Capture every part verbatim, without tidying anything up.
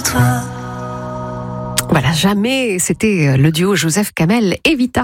toi. Voilà, jamais, c'était le duo Joseph Kamel et Vita.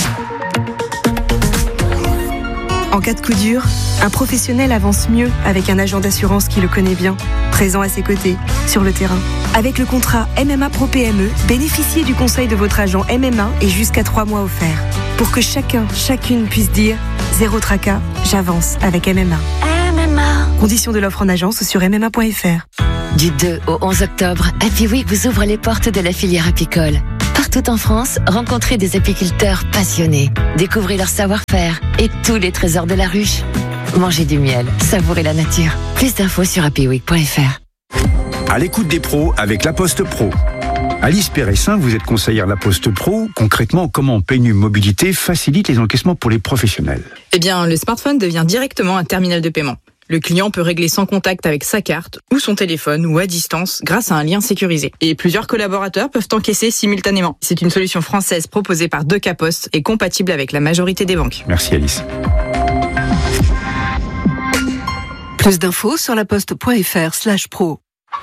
En cas de coup dur, un professionnel avance mieux avec un agent d'assurance qui le connaît bien, présent à ses côtés, sur le terrain. Avec le contrat M M A Pro P M E, bénéficiez du conseil de votre agent M M A et jusqu'à trois mois offerts. Pour que chacun, chacune puisse dire « Zéro tracas, j'avance avec M M A ». M M A. Conditions de l'offre en agence sur m m a point f r. Du deux au onze octobre, Happy Week vous ouvre les portes de la filière apicole. Partout en France, rencontrez des apiculteurs passionnés. Découvrez leur savoir-faire et tous les trésors de la ruche. Mangez du miel, savourez la nature. Plus d'infos sur happy week point f r. À l'écoute des pros avec La Poste Pro. Alice Péressin, vous êtes conseillère La Poste Pro. Concrètement, comment Paynu Mobilité facilite les encaissements pour les professionnels? Eh bien, le smartphone devient directement un terminal de paiement. Le client peut régler sans contact avec sa carte ou son téléphone ou à distance grâce à un lien sécurisé. Et plusieurs collaborateurs peuvent encaisser simultanément. C'est une solution française proposée par Deux K Post et compatible avec la majorité des banques. Merci Alice. Plus d'infos sur laposte.fr slash pro.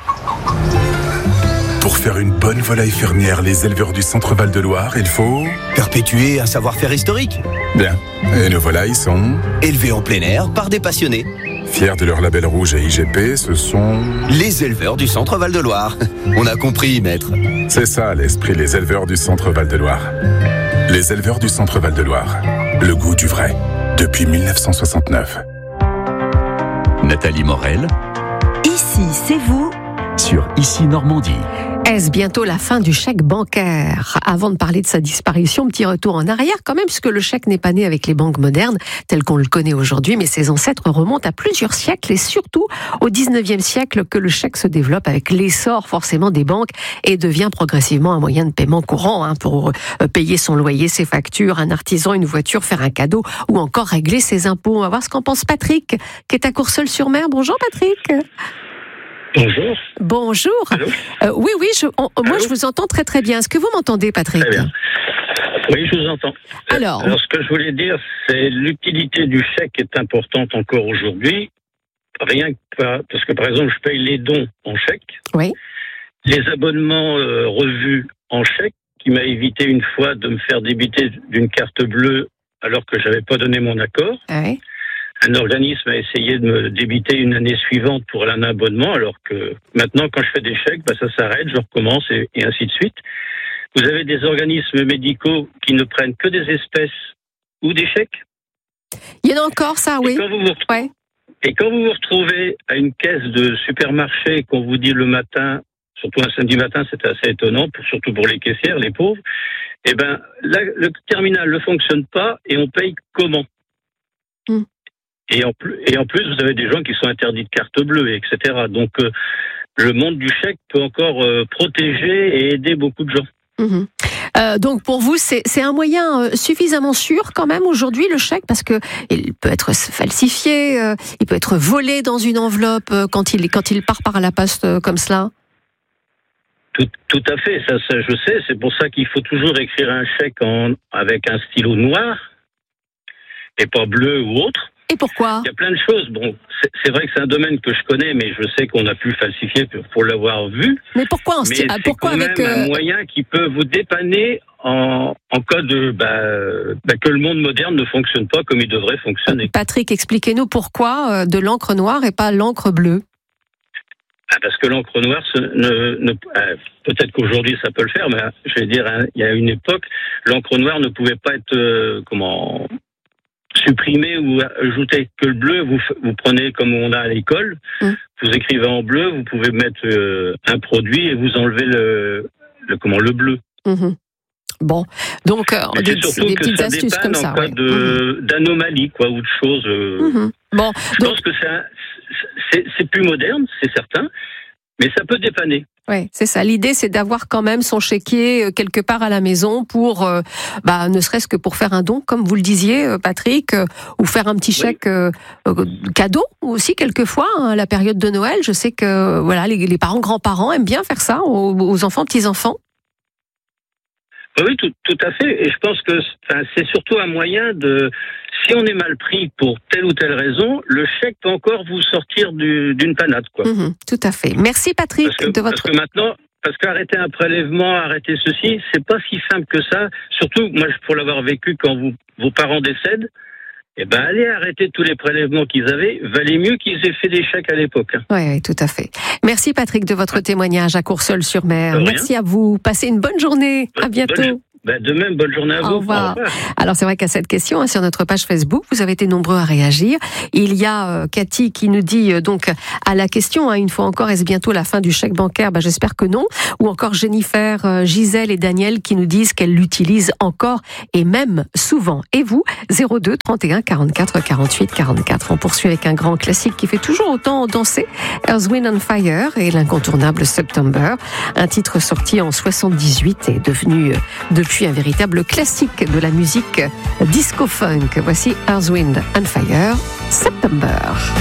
Pour faire une bonne volaille fermière, les éleveurs du Centre Val-de-Loire, il faut... perpétuer un savoir-faire historique. Bien. Et nos volailles sont... élevés en plein air par des passionnés. Fiers de leur label rouge et I G P, ce sont... les éleveurs du Centre Val-de-Loire. On a compris, maître. C'est ça l'esprit, les éleveurs du Centre Val-de-Loire. Les éleveurs du Centre Val-de-Loire. Le goût du vrai. Depuis mille neuf cent soixante-neuf. Nathalie Morel. Ici, c'est vous. Sur Ici Normandie. Est-ce bientôt la fin du chèque bancaire? Avant de parler de sa disparition, petit retour en arrière quand même, puisque le chèque n'est pas né avec les banques modernes, telles qu'on le connaît aujourd'hui, mais ses ancêtres remontent à plusieurs siècles et surtout au dix-neuvième siècle que le chèque se développe avec l'essor forcément des banques et devient progressivement un moyen de paiement courant hein, pour payer son loyer, ses factures, un artisan, une voiture, faire un cadeau ou encore régler ses impôts. On va voir ce qu'en pense Patrick, qui est à Courseulles-sur-Mer. Bonjour Patrick. Bonjour. Bonjour. Euh, oui, oui, je, on, moi je vous entends très très bien. Est-ce que vous m'entendez, Patrick? Très bien. Oui, je vous entends. Alors, Alors, ce que je voulais dire, c'est l'utilité du chèque est importante encore aujourd'hui. Rien que parce que, par exemple, je paye les dons en chèque. Oui. Les abonnements euh, revus en chèque, qui m'a évité une fois de me faire débiter d'une carte bleue alors que j'avais pas donné mon accord. Oui. Un organisme a essayé de me débiter une année suivante pour un abonnement, alors que maintenant, quand je fais des chèques, bah, ça s'arrête, je recommence et, et ainsi de suite. Vous avez des organismes médicaux qui ne prennent que des espèces ou des chèques. Il y en a encore, ça, oui. Et quand vous vous, ouais. et quand vous vous retrouvez à une caisse de supermarché, qu'on vous dit le matin, surtout un samedi matin, c'est assez étonnant, pour, surtout pour les caissières, les pauvres, eh ben, là, le terminal ne fonctionne pas et on paye comment? Hmm. Et en, plus, et en plus, vous avez des gens qui sont interdits de carte bleue, et cetera. Donc, euh, le monde du chèque peut encore euh, protéger et aider beaucoup de gens. Mmh. Euh, donc, pour vous, c'est, c'est un moyen euh, suffisamment sûr quand même aujourd'hui, le chèque, parce que il peut être falsifié, euh, il peut être volé dans une enveloppe euh, quand, il, quand il part par la poste euh, comme cela. Tout, tout à fait, ça, ça je sais. C'est pour ça qu'il faut toujours écrire un chèque en, avec un stylo noir et pas bleu ou autre. Et pourquoi? Il y a plein de choses. Bon, c'est, c'est vrai que c'est un domaine que je connais, mais je sais qu'on a pu falsifier pour, pour l'avoir vu. Mais pourquoi en Mais sti- c'est pourquoi quand avec même euh... un moyen qui peut vous dépanner en, en cas de bah, bah, que le monde moderne ne fonctionne pas comme il devrait fonctionner. Patrick, expliquez-nous pourquoi euh, de l'encre noire et pas l'encre bleue. Ah, parce que l'encre noire, ce, ne, ne, euh, peut-être qu'aujourd'hui ça peut le faire, mais je vais dire, hein, il y a une époque, l'encre noire ne pouvait pas être euh, comment supprimer ou ajouter que le bleu. Vous, vous prenez comme on a à l'école, mmh. vous écrivez en bleu, vous pouvez mettre euh, un produit et vous enlevez le, le comment le bleu. Mmh. Bon, donc euh, des, des petites ça astuces comme ça, en cas ouais. de, mmh. d'anomalie quoi ou de choses. Euh, mmh. Bon, je donc... pense que c'est, un, c'est c'est plus moderne, c'est certain, mais ça peut dépanner. Oui, c'est ça. L'idée, c'est d'avoir quand même son chéquier quelque part à la maison pour, euh, bah, ne serait-ce que pour faire un don, comme vous le disiez, Patrick, euh, ou faire un petit chèque oui. euh, euh, cadeau aussi quelquefois. Hein, à la période de Noël, je sais que voilà, les, les parents, grands-parents aiment bien faire ça aux, aux enfants, petits-enfants. Oui, tout, tout à fait. Et je pense que enfin, c'est surtout un moyen de... Si on est mal pris pour telle ou telle raison, le chèque peut encore vous sortir du, d'une panade, quoi. Mmh, tout à fait. Merci Patrick parce que, de votre... Parce que maintenant... Parce qu'arrêter un prélèvement, arrêter ceci, c'est pas si simple que ça. Surtout, moi, pour l'avoir vécu quand vous, vos parents décèdent, eh ben, allez arrêter tous les prélèvements qu'ils avaient. Valait mieux qu'ils aient fait des chèques à l'époque. Oui, oui, tout à fait. Merci Patrick de votre témoignage à Courseulles-sur-Mer. Merci à vous. Passez une bonne journée. Bonne, à bientôt. Bonne... Ben de même, bonne journée à vous. Au revoir. Au revoir. Alors c'est vrai qu'à cette question, hein, sur notre page Facebook, vous avez été nombreux à réagir. Il y a euh, Cathy qui nous dit euh, donc à la question, hein, une fois encore, est-ce bientôt la fin du chèque bancaire ? Ben, j'espère que non. Ou encore Jennifer, euh, Gisèle et Daniel qui nous disent qu'elles l'utilisent encore et même souvent. Et vous, zéro deux trente et un quarante-quatre quarante-huit quarante-quatre. On poursuit avec un grand classique qui fait toujours autant danser, Earth, Wind and Fire et l'incontournable September, un titre sorti en soixante-dix-huit et devenu euh, depuis puis un véritable classique de la musique disco-funk. Voici Earth, Wind and Fire, September.